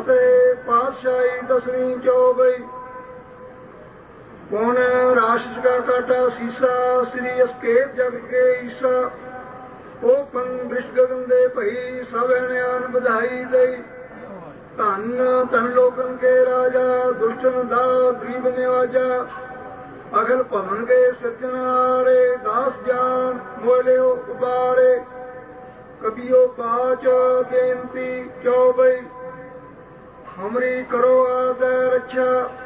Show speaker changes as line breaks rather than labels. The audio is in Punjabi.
ਫਤਿਹ ਪਾਤਸ਼ਾਹੀ ਦਸਵੀਂ ਚੌਬਈ। ਕੌਣ ਰਾਸ਼ਿਸ਼ ਕਾ ਕਾਟਾ ਸੀਸਾ ਸ੍ਰੀ ਅਸਕੇਤ ਜਗ ਕੇ ਈਸਾ। ਉਹ ਪੰਨ ਬ੍ਰਿਸ਼ ਗਗਨ ਦੇ ਭਈ ਸਭ ਨਿਆਨ ਵਧਾਈ ਦਈ। ਧੰਨ ਧਨ ਲੋਕਨ ਕੇ ਰਾਜਾ ਦੁਸ਼ਟਨ ਦਾ ਗਰੀਬ ਨਿਵਾਜਾ। ਅਗਲ ਭਵਨ ਕੇ ਸੱਜਣਾਰੇ ਦਾਸ ਜਾਨ ਮੋਲਿਓ ਉਬਾਰੇ। ਕਬੀਓ ਬਾਚ ਬੇਨਤੀ ਚੌਬਈ। ਹਮਰੀ ਕਰੋ ਆਦਰ ਰੱਛਾ